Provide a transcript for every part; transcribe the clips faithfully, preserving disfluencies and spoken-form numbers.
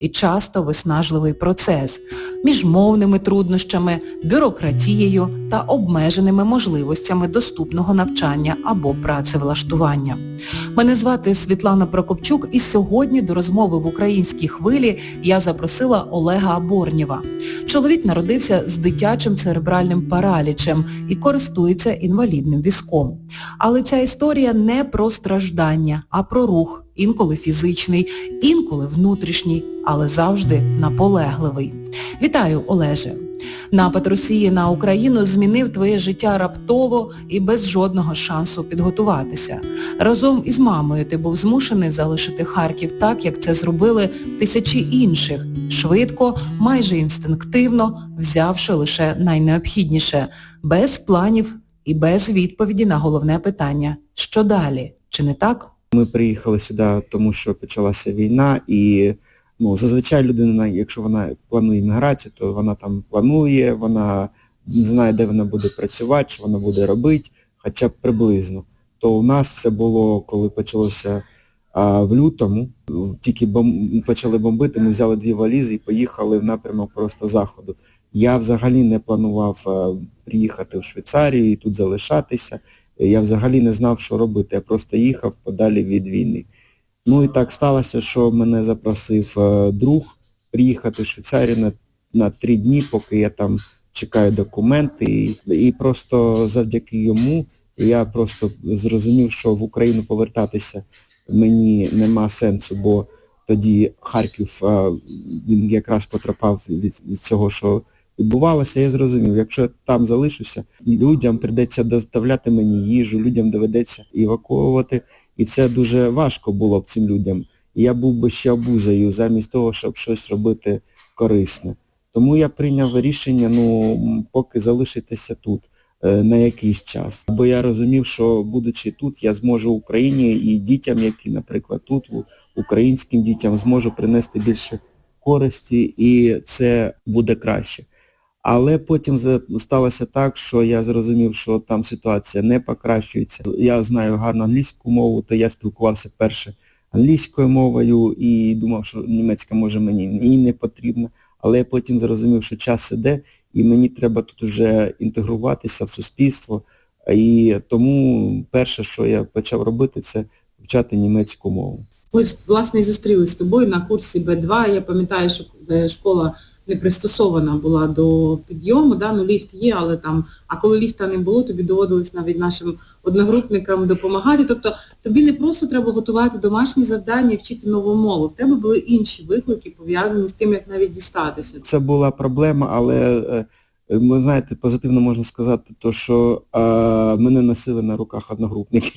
і часто виснажливий процес між мовними труднощами, бюрократією та обмеженими можливостями доступного навчання або працевлаштування. Мене звати Світлана Прокопчук, і сьогодні до розмови в українській хвилі я запросила Олега Борнєва. Чоловік народився з дитячим церебральним паралічем і користується інвалідним візком. Але ця історія не про страждання, а про рух, інколи фізичний, інколи внутрішній, але завжди наполегливий. Вітаю, Олеже! Напад Росії на Україну змінив твоє життя раптово і без жодного шансу підготуватися. Разом із мамою ти був змушений залишити Харків так, як це зробили тисячі інших, швидко, майже інстинктивно, взявши лише найнеобхідніше, без планів і без відповіді на головне питання – що далі? Чи не так? Ми приїхали сюди, тому що почалася війна, і ну, зазвичай людина, якщо вона планує імміграцію, то вона там планує, вона не знає, де вона буде працювати, що вона буде робити, хоча б приблизно. То у нас це було, коли почалося а, в лютому, тільки бом... почали бомбити, ми взяли дві валізи і поїхали в напрямок просто заходу. Я взагалі не планував а, приїхати в Швейцарію і тут залишатися. Я взагалі не знав, що робити, я просто їхав подалі від війни. Ну і так сталося, що мене запросив е, друг приїхати в Швейцарію на, на три дні, поки я там чекаю документи. І, і просто завдяки йому я просто зрозумів, що в Україну повертатися мені нема сенсу, бо тоді Харків, е, він якраз потрапав від, від цього, що відбувалося. Я зрозумів, якщо я там залишуся, людям прийдеться доставляти мені їжу, людям доведеться евакуювати. І це дуже важко було б цим людям. І я був би ще обузою, замість того, щоб щось робити корисне. Тому я прийняв рішення, ну, поки залишитися тут на якийсь час. Бо я розумів, що будучи тут, я зможу Україні і дітям, які, наприклад, тут, українським дітям, зможу принести більше користі, і це буде краще. Але потім сталося так, що я зрозумів, що там ситуація не покращується. Я знаю гарно англійську мову, то я спілкувався перше англійською мовою і думав, що німецька може мені і не потрібна. Але я потім зрозумів, що час іде і мені треба тут вже інтегруватися в суспільство. І тому перше, що я почав робити, це вивчати німецьку мову. Ми, власне, зустрілися з тобою на курсі Б два. Я пам'ятаю, що школа не пристосована була до підйому, да? Ну ліфт є, але там, а коли ліфта не було, тобі доводилось навіть нашим одногрупникам допомагати. Тобто тобі не просто треба готувати домашні завдання і вчити нову мову. В тебе були інші виклики, пов'язані з тим, як навіть дістатися. Це була проблема, але, ви знаєте, позитивно можна сказати, то, що а, мене носили на руках одногрупники.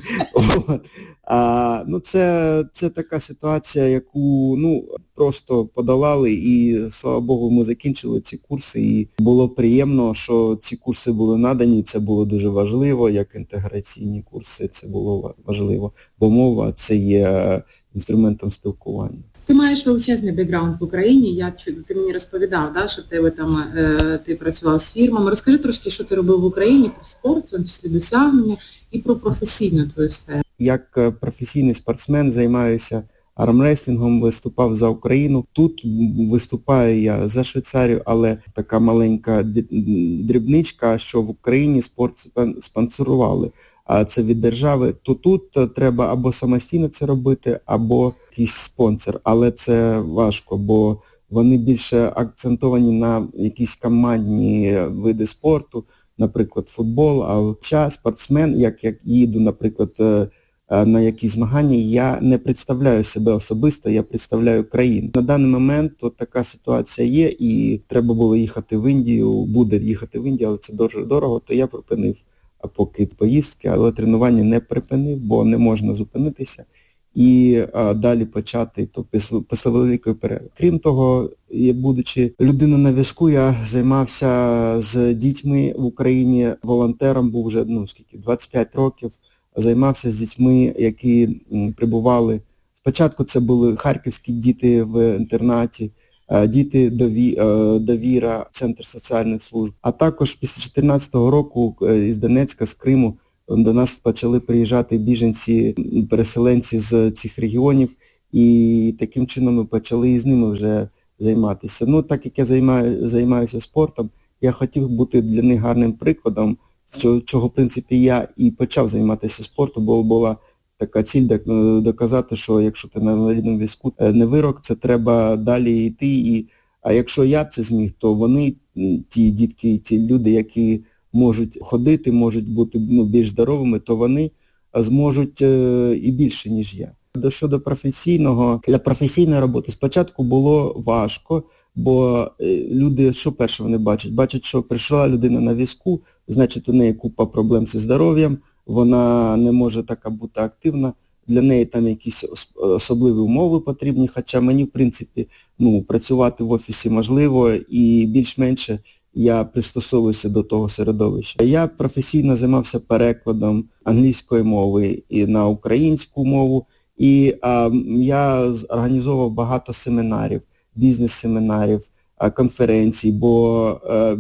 А, ну, це, це така ситуація, яку ну, просто подолали і, слава Богу, ми закінчили ці курси. І було приємно, що ці курси були надані, це було дуже важливо, як інтеграційні курси, це було важливо, бо мова – це є інструментом спілкування. Ти маєш величезний бекграунд в Україні, я чую, ти мені розповідав, да, що тебе там, е, ти працював з фірмами. Розкажи трошки, що ти робив в Україні про спорт, в тому числі досягнення, і про професійну твою сферу. Як професійний спортсмен займаюся армреслінгом, виступав за Україну. Тут виступаю я за Швейцарію, але така маленька дрібничка, що в Україні спорт спонсорували. А це від держави, то тут треба або самостійно це робити, або якийсь спонсор. Але це важко, бо вони більше акцентовані на якісь командні види спорту, наприклад, футбол. А я спортсмен, як я їду, наприклад, на якісь змагання, я не представляю себе особисто, я представляю країну. На даний момент от така ситуація є, і треба було їхати в Індію, буде їхати в Індію, але це дуже дорого, то я припинив поки поїздки, але тренування не припинив, бо не можна зупинитися і а, далі почати то після, після великої перерви. Крім того, будучи людиною на візку, я займався з дітьми в Україні, волонтером був вже ну, скільки, двадцять п'ять років, займався з дітьми, які м, прибували. Спочатку це були харківські діти в інтернаті, діти «Довіра», Центр соціальних служб. А також після дві тисячі чотирнадцятого року із Донецька, з Криму, до нас почали приїжджати біженці, переселенці з цих регіонів, і таким чином ми почали і з ними вже займатися. Ну, так як я займаю, займаюся спортом, я хотів бути для них гарним прикладом, чого, в принципі, я і почав займатися спортом, бо була така ціль доказати, що якщо ти на інвалідному візку, не вирок, це треба далі йти. І, а якщо я це зміг, то вони, ті дітки, ті люди, які можуть ходити, можуть бути ну, більш здоровими, то вони зможуть е, і більше, ніж я. До щодо професійного, для професійної роботи спочатку було важко, бо люди, що перше вони бачать? Бачать, що прийшла людина на візку, значить у неї купа проблем зі здоров'ям, вона не може така бути активна, для неї там якісь особливі умови потрібні, хоча мені, в принципі, ну, працювати в офісі можливо і більш-менше я пристосовуюся до того середовища. Я професійно займався перекладом англійської мови і на українську мову, і а, я організовував багато семінарів, бізнес-семінарів, а, конференцій, бо а,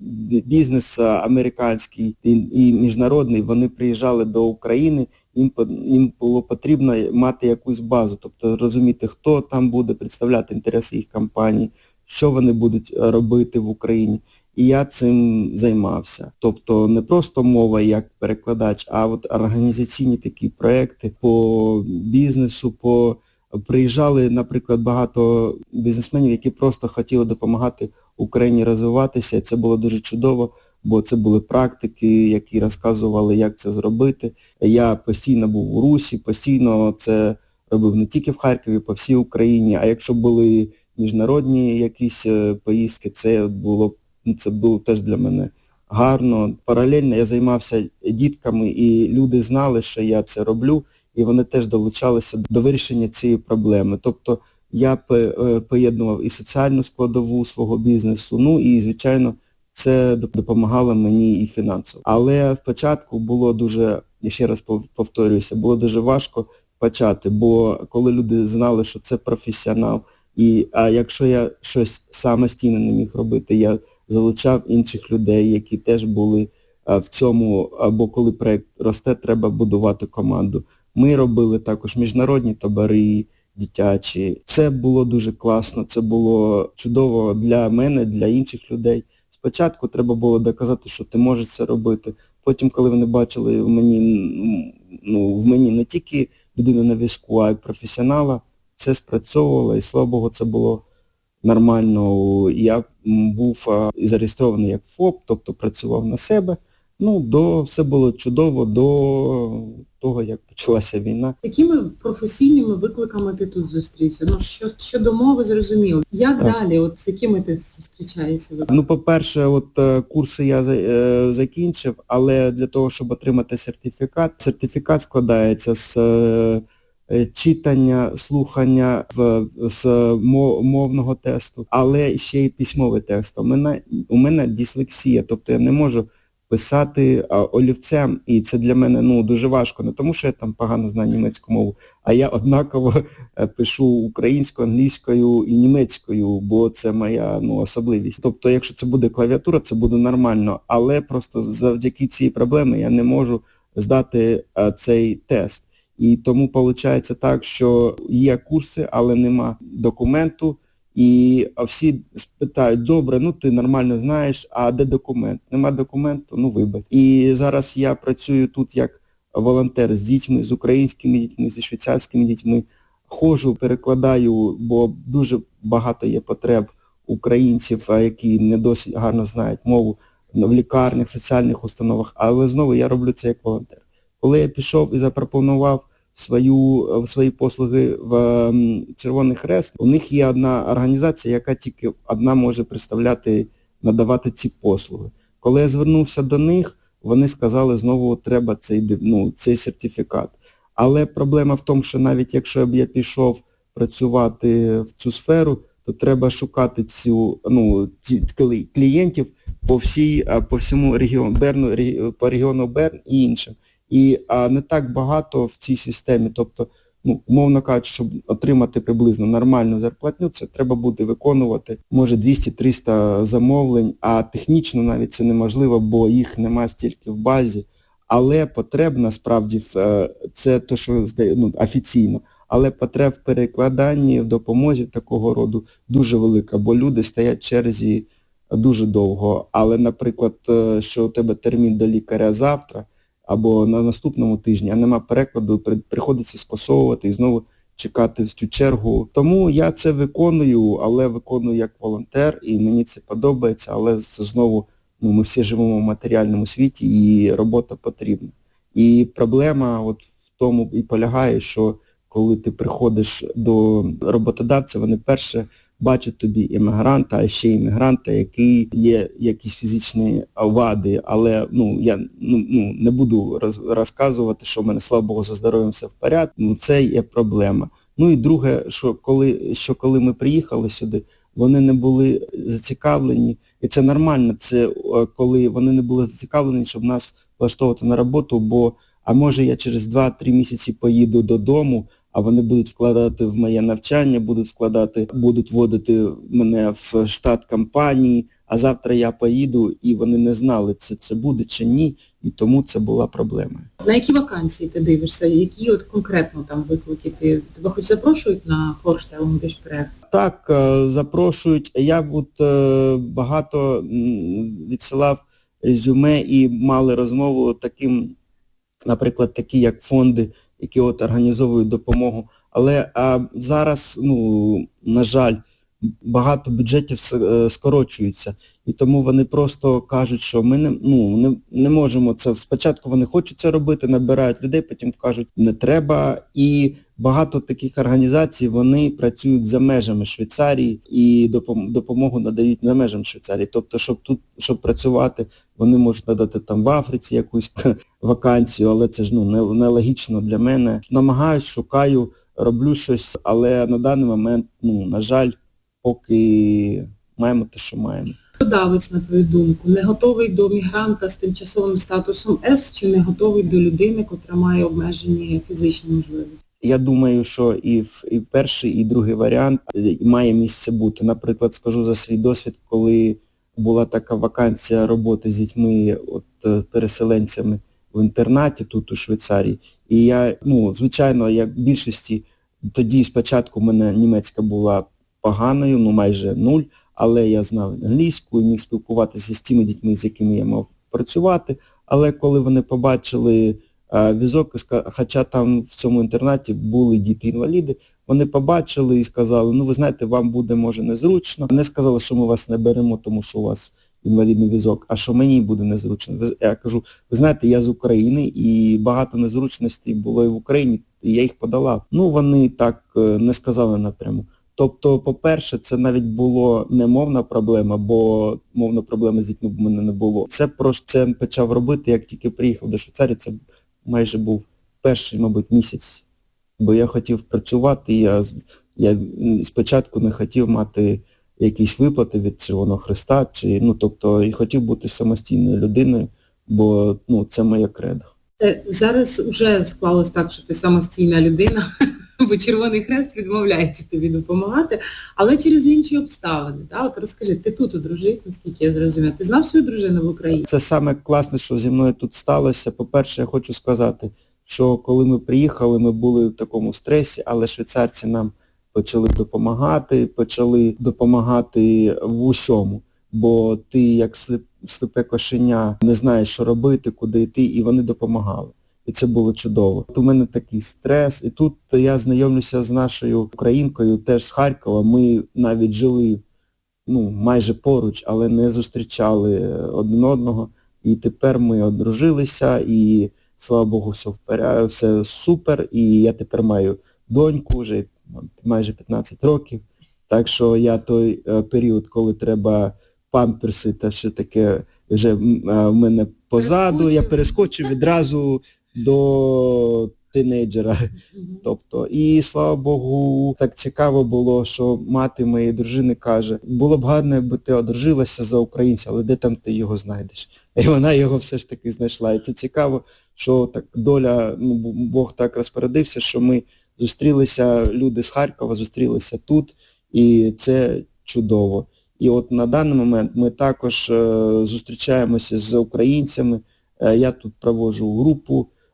бізнес американський і, і міжнародний, вони приїжджали до України, їм, їм було потрібно мати якусь базу, тобто розуміти, хто там буде представляти інтереси їх компаній, що вони будуть робити в Україні. І я цим займався. Тобто не просто мова як перекладач, а от організаційні такі проекти по бізнесу, по... Приїжджали, наприклад, багато бізнесменів, які просто хотіли допомагати Україні розвиватися. І це було дуже чудово, бо це були практики, які розказували, як це зробити. Я постійно був у Русі, постійно це робив не тільки в Харкові, по всій Україні. А якщо були міжнародні якісь поїздки, це було Це було теж для мене гарно. Паралельно я займався дітками, і люди знали, що я це роблю, і вони теж долучалися до вирішення цієї проблеми. Тобто я поєднував і соціальну складову свого бізнесу, ну і, звичайно, це допомагало мені і фінансово. Але спочатку було дуже, я ще раз повторююся, було дуже важко почати, бо коли люди знали, що це професіонал, і, а якщо я щось самостійно не міг робити, я залучав інших людей, які теж були а, в цьому, або коли проєкт росте, треба будувати команду. Ми робили також міжнародні табори дитячі. Це було дуже класно, це було чудово для мене, для інших людей. Спочатку треба було доказати, що ти можеш це робити. Потім, коли вони бачили в мені, ну, в мені не тільки людину на візку, а й професіонала, це спрацьовувало, і, слава Богу, це було нормально. Я був і зареєстрований як ФОП, тобто працював на себе. Ну, до, все було чудово до того, як почалася війна. Якими професійними викликами ти тут зустрівся? Ну, що, щодо мови, зрозуміло. Як так. Далі? От з якими ти зустрічаєшся? Ну, по-перше, от курси я е, закінчив, але для того, щоб отримати сертифікат, сертифікат складається з е, читання, слухання в, з мовного тесту, але ще й письмовий тест. У мене, у мене дислексія, тобто я не можу писати а, олівцем, і це для мене ну, дуже важко, не тому що я там погано знаю німецьку мову, а я однаково пишу українською, англійською і німецькою, бо це моя ну, особливість. Тобто, якщо це буде клавіатура, це буде нормально, але просто завдяки цій проблемі я не можу здати а, цей тест. І тому виходить так, що є курси, але нема документу, і всі питають, добре, ну ти нормально знаєш, а де документ? Нема документу, ну вибач. І зараз я працюю тут як волонтер з дітьми, з українськими дітьми, зі швейцарськими дітьми. Ходжу, перекладаю, бо дуже багато є потреб українців, які не досить гарно знають мову в лікарнях, соціальних установах, але знову я роблю це як волонтер. Коли я пішов і запропонував свою, свої послуги в Червоний Хрест, у них є одна організація, яка тільки одна може представляти, надавати ці послуги. Коли я звернувся до них, вони сказали, знову треба цей, ну, цей сертифікат. Але проблема в тому, що навіть якщо б я пішов працювати в цю сферу, то треба шукати цю, ну, ці клієнтів по, всій, по всьому регіону, Берну, по регіону Берн і іншим. І а, не так багато в цій системі, тобто, ну, умовно кажучи, щоб отримати приблизно нормальну зарплатню, це треба буде виконувати, може, двісті-триста замовлень, а технічно навіть це неможливо, бо їх немає стільки в базі, але потреб насправді це те, що ну, офіційно, але потреба в перекладанні, в допомозі такого роду дуже велика, бо люди стоять в черзі дуже довго. Але, наприклад, що у тебе термін до лікаря завтра або на наступному тижні, а нема перекладу, приходиться скасовувати і знову чекати в цю чергу. Тому я це виконую, але виконую як волонтер, і мені це подобається, але це знову, ну, ми всі живемо в матеріальному світі, і робота потрібна. І проблема от в тому і полягає, що коли ти приходиш до роботодавця, вони перше бачать тобі іммігранта, а ще іммігранта, який є якісь фізичні вади, але ну, я ну, ну, не буду роз, розказувати, що в мене, слава Богу, за здоров'ям все в порядку, ну, це є проблема. Ну і друге, що коли, що коли ми приїхали сюди, вони не були зацікавлені, і це нормально, це коли вони не були зацікавлені, щоб нас влаштовувати на роботу, бо, а може я через два-три місяці поїду додому, а вони будуть вкладати в моє навчання, будуть вкладати, будуть вводити мене в штат компанії, а завтра я поїду, і вони не знали, це, це буде чи ні, і тому це була проблема. На які вакансії ти дивишся? Які от конкретно там виклики? Ти, тебе хоч запрошують на Vorstellungsgespräch? Так, запрошують. Я от багато відсилав резюме і мали розмову таким, наприклад, такі як фонди, які от організовують допомогу. Але а зараз, ну, на жаль, багато бюджетів скорочуються. І тому вони просто кажуть, що ми не, ну, не, не можемо це. Спочатку вони хочуть це робити, набирають людей, потім кажуть, не треба. І багато таких організацій, вони працюють за межами Швейцарії і допомогу надають за межами Швейцарії. Тобто, щоб тут, щоб працювати, вони можуть надати там в Африці якусь вакансію, але це ж ну, нелогічно для мене. Намагаюсь, шукаю, роблю щось, але на даний момент, ну, на жаль, поки маємо те, що маємо. Роботодавець, на твою думку, не готовий до мігранта з тимчасовим статусом С чи не готовий до людини, котра має обмежені фізичні можливості? Я думаю, що і, в, і перший, і другий варіант має місце бути. Наприклад, скажу за свій досвід, коли була така вакансія роботи з дітьми, от, переселенцями в інтернаті тут у Швейцарії. І я, ну, звичайно, як в більшості, тоді спочатку в мене німецька була поганою, ну майже нуль, але я знав англійську і міг спілкуватися з тими дітьми, з якими я мав працювати. Але коли вони побачили а, візок, хоча там в цьому інтернаті були діти-інваліди, вони побачили і сказали, ну ви знаєте, вам буде може незручно. Не сказали, що ми вас не беремо, тому що у вас інвалідний візок, а що мені буде незручно. Я кажу, ви знаєте, я з України і багато незручностей було і в Україні, і я їх подолав. Ну вони так не сказали напряму. Тобто, по-перше, це навіть було не мовна проблема, бо мовна проблема з дітьми в мене не було. Це просто це почав робити, як тільки приїхав до Швейцарії, це майже був перший, мабуть, місяць. Бо я хотів працювати, я, я спочатку не хотів мати якісь виплати від Червоного Хреста, чи, ну, тобто, і хотів бути самостійною людиною, бо, ну, це моє кредо. Зараз вже склалось так, що ти самостійна людина, бо Червоний Хрест відмовляється тобі допомагати, але через інші обставини. Да? От розкажи, ти тут одружився, наскільки я зрозуміла. Ти знав свою дружину в Україні? Це саме класне, що зі мною тут сталося. По-перше, я хочу сказати, що коли ми приїхали, ми були в такому стресі, але швейцарці нам почали допомагати, почали допомагати в усьому. Бо ти як сліп, сліпе кошеня не знаєш, що робити, куди йти, і вони допомагали. І це було чудово. От у мене такий стрес. І тут я знайомлюся з нашою українкою, теж з Харкова. Ми навіть жили, ну, майже поруч, але не зустрічали один одного. І тепер ми одружилися, і, слава Богу, все вперед, все супер. І я тепер маю доньку, вже майже п'ятнадцять років. Так що я той період, коли треба памперси та все таке, вже в мене позаду, я перескочив відразу до тинейджера. Mm-hmm. Тобто, і, слава Богу, так цікаво було, що мати моєї дружини каже, було б гарно, якби ти одружилася за українця, але де там ти його знайдеш? І вона його все ж таки знайшла. І це цікаво, що так доля, ну, Бог так розпорядився, що ми зустрілися, люди з Харкова зустрілися тут, і це чудово. І от на даний момент ми також е, зустрічаємося з українцями. Е, я тут проводжу групу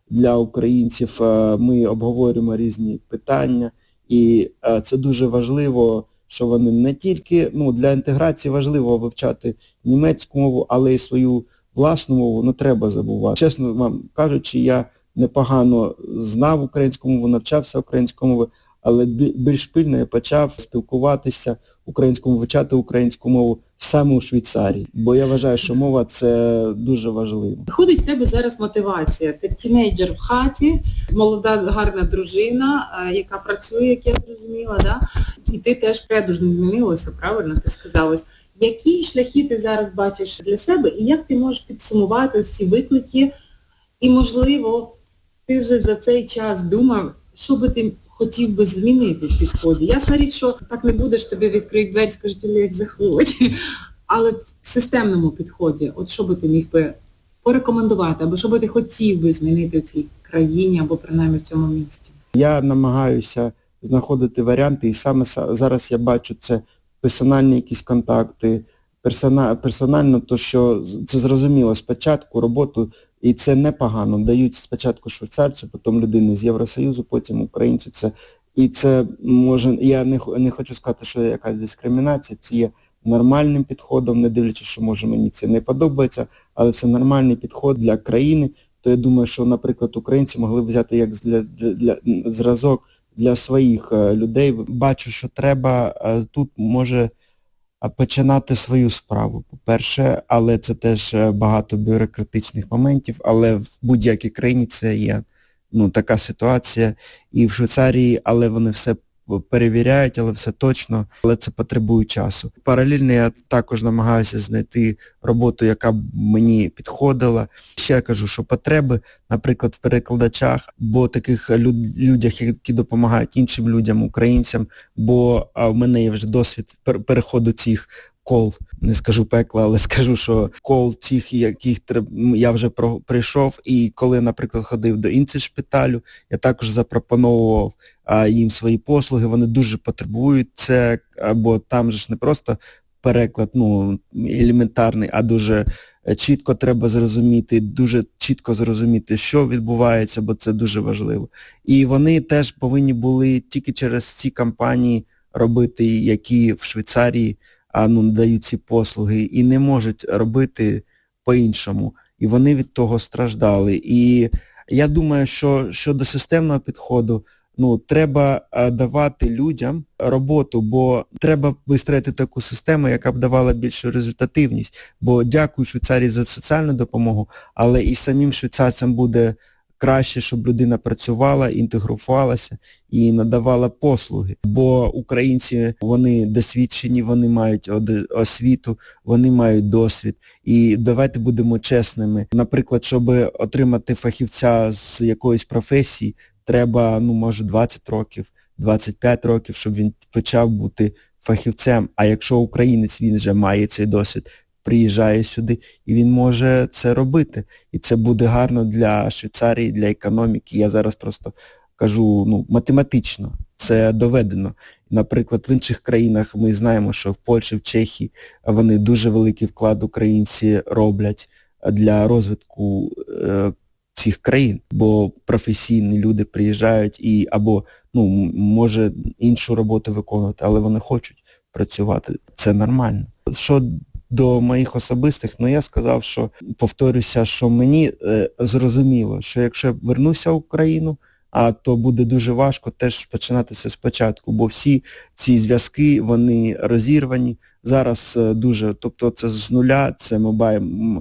для українців. Ми обговорюємо різні питання, і це дуже важливо, що вони не тільки, ну, для інтеграції важливо вивчати німецьку мову, але й свою власну мову не треба забувати. Чесно вам кажучи, я непогано знав українську мову, навчався українською мовою, але більш пильно я почав спілкуватися українською, вивчати українську мову саме у Швейцарії, бо я вважаю, що мова – це дуже важливо. Виходить в тебе зараз мотивація. Ти тінейджер в хаті, молода, гарна дружина, яка працює, як я зрозуміла, да? І ти теж дуже не змінилася, правильно ти сказала. Які шляхи ти зараз бачиш для себе і як ти можеш підсумувати ось ці виклики? І, можливо, ти вже за цей час думав, що би ти хотів би змінити в підході. Ясна річ, що так не будеш, тобі відкриють двері, скажуть, як заходь. Але в системному підході, от що би ти міг би порекомендувати, або що би ти хотів би змінити в цій країні, або принаймні в цьому місті? Я намагаюся знаходити варіанти, і саме зараз я бачу це персональні якісь контакти, персона, персонально, то що це зрозуміло, спочатку роботу, і це непогано, дають спочатку швейцарцю, потім людини з Євросоюзу, потім українцю, це, і це може, я не, не хочу сказати, що є якась дискримінація, це є нормальним підходом, не дивлячись, що може мені це не подобається, але це нормальний підход для країни, то я думаю, що, наприклад, українці могли б взяти як для, для, для зразок для своїх людей. Бачу, що треба тут, може, починати свою справу, по-перше, але це теж багато бюрократичних моментів, але в будь-якій країні це є, ну, така ситуація. І в Швейцарії, але вони все перевіряють, але все точно, але це потребує часу. Паралельно я також намагаюся знайти роботу, яка б мені підходила. Ще я кажу, що потреби, наприклад, в перекладачах, бо таких люд, людях, які допомагають іншим людям, українцям, бо а в мене є вже досвід переходу цих кол, не скажу пекла, але скажу, що кол тих, яких я вже прийшов, і коли, наприклад, ходив до інцешпиталю, я також запропонував а, їм свої послуги, вони дуже потребують це, бо там же ж не просто переклад, ну, елементарний, а дуже чітко треба зрозуміти, дуже чітко зрозуміти, що відбувається, бо це дуже важливо. І вони теж повинні були тільки через ці компанії робити, які в Швейцарії а, ну, дають ці послуги, і не можуть робити по-іншому. І вони від того страждали. І я думаю, що щодо системного підходу, ну, треба а, давати людям роботу, бо треба вистроїти таку систему, яка б давала більшу результативність. Бо дякую Швейцарії за соціальну допомогу, але і самим швейцарцям буде краще, щоб людина працювала, інтегрувалася і надавала послуги. Бо українці, вони досвідчені, вони мають освіту, вони мають досвід. І давайте будемо чесними. Наприклад, щоб отримати фахівця з якоїсь професії, треба, ну, може, двадцять років, двадцять п'ять років, щоб він почав бути фахівцем. А якщо українець, він вже має цей досвід, приїжджає сюди, і він може це робити. І це буде гарно для Швейцарії, для економіки. Я зараз просто кажу, ну, математично, це доведено. Наприклад, в інших країнах ми знаємо, що в Польщі, в Чехії вони дуже великий вклад українці роблять для розвитку е, цих країн, бо професійні люди приїжджають і або, ну, може іншу роботу виконувати, але вони хочуть працювати. Це нормально. Що до моїх особистих, ну я сказав, що, повторюся, що мені е, зрозуміло, що якщо я вернуся в Україну, а то буде дуже важко теж починатися спочатку, бо всі ці зв'язки, вони розірвані. Зараз е, дуже, тобто це з нуля, це мобайл,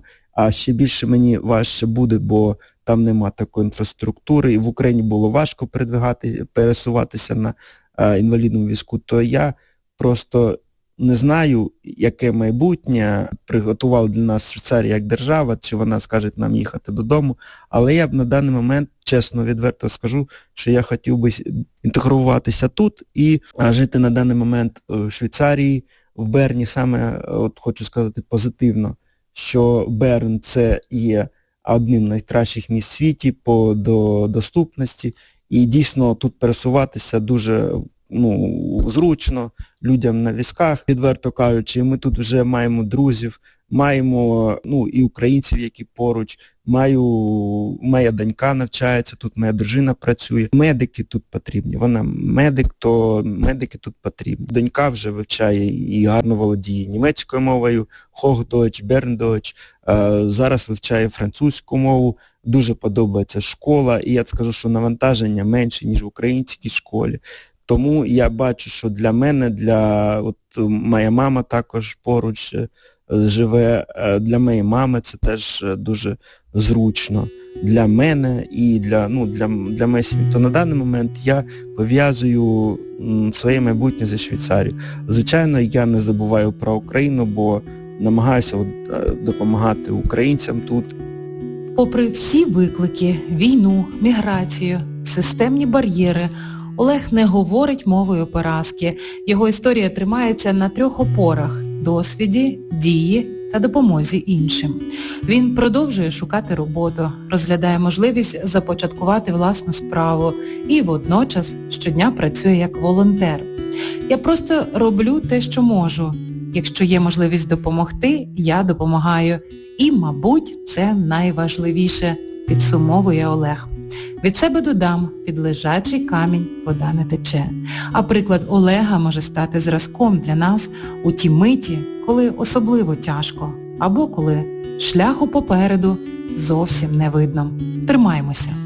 а ще більше мені важче буде, бо там нема такої інфраструктури, і в Україні було важко передвигати, пересуватися на е, інвалідному візку, то я просто не знаю, яке майбутнє приготувала для нас Швейцарія як держава, чи вона скаже нам їхати додому, але я б на даний момент, чесно, відверто скажу, що я хотів би інтегруватися тут і жити на даний момент в Швейцарії, в Берні. Саме, от хочу сказати позитивно, що Берн це є одним з найкращих місць в світі по до доступності, і дійсно тут пересуватися дуже, ну, зручно людям на візках, відверто кажучи. Ми тут вже маємо друзів маємо ну, і українців, які поруч, маю, моя донька навчається тут, моя дружина працює. Медики тут потрібні. Вона медик, то медики тут потрібні. Донька вже вивчає і гарно володіє німецькою мовою, Hochdeutsch, Berndeutsch, зараз вивчає французьку мову, дуже подобається школа, і я скажу, що навантаження менше, ніж в українській школі. Тому я бачу, що для мене, для от моя мама також поруч живе, для моєї мами це теж дуже зручно. Для мене і для, ну, для, для моєї сім'ї. То на даний момент я пов'язую своє майбутнє зі Швейцарією. Звичайно, я не забуваю про Україну, бо намагаюся допомагати українцям тут. Попри всі виклики, війну, міграцію, системні бар'єри, Олег не говорить мовою поразки. Його історія тримається на трьох опорах – досвіді, дії та допомозі іншим. Він продовжує шукати роботу, розглядає можливість започаткувати власну справу і водночас щодня працює як волонтер. Я просто роблю те, що можу. Якщо є можливість допомогти, я допомагаю. І, мабуть, це найважливіше, підсумовує Олег. Від себе додам, під лежачий камінь вода не тече. А приклад Олега може стати зразком для нас у ті миті, коли особливо тяжко, або коли шляху попереду зовсім не видно. Тримаймося.